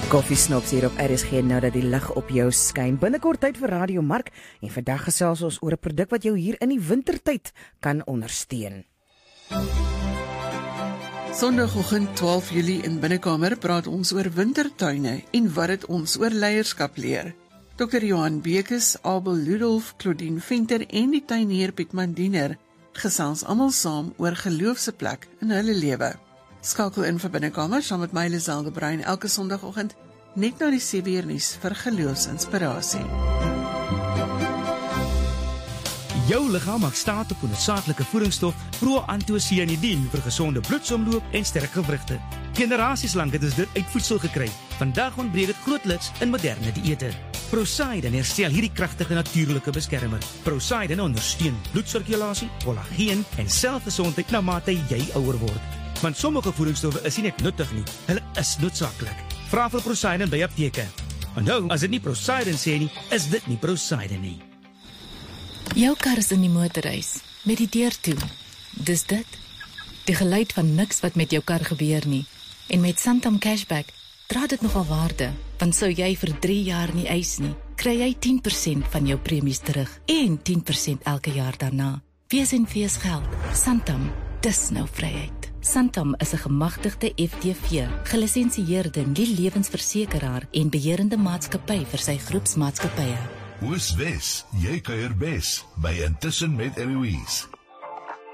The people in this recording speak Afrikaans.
Die koffiesnops hier op RSG nou dat die lig op jou skyn. Binnekort tyd vir Radio Mark en vandag gesels ons oor 'n produk wat jou hier in die wintertyd kan ondersteun. Sondagoggend 12 Julie in Binnekamer praat ons oor wintertuine en wat dit ons oor leierskap leer. Dr. Johan Bekes, Abel Ludolf, Claudine Venter en die tuinier Piet Mandiner gesels almal saam oor geloof se plek in hulle lewe. Skakel in vir Binnekamer saam met my Lisel de Bruin elke Sondagoggend net na die 7uur nuus vir geloofsinspirasie. Jou liggaam maak staat op 'n noodsaaklike voedingsstof proantocyanidin vir gesonde bloedsomloop en sterk gewrigte. Generasies lank het ons dit uit voedsel gekry. Vandag ontbreek dit grootliks in moderne dieete. Prosaiden herstel hierdie kragtige natuurlike beskermer. Prosaiden ondersteun bloedsirkulasie, kollageen en selfgesondheid na mate jy ouer word. Want sommige voedingsstowwe is nie net nuttig nie, hulle is noodsaaklik. Vra vir Prosaiden by apteke. Onthou, as dit nie Prosaiden sê nie, is dit nie Prosaiden nie. Jou kar is in die motorhuis, met die deur toe. Dis dit. Die geluid van niks wat met jou kar gebeur nie. En met Santam Cashback dra dit nogal waarde, want sou jy vir 3 jaar nie eis nie, kry jy 10% van jou premies terug en 10% elke jaar daarna. Wees en wees geld. Santam, dis nou vryheid. Santam is 'n gemagtigde FTV, gelisensieerde nie-lewensversekeraar en beheerende maatskappy vir sy groepsmaatskappye. Oos-Wes, jy kuier bes by Intussen met Eloise.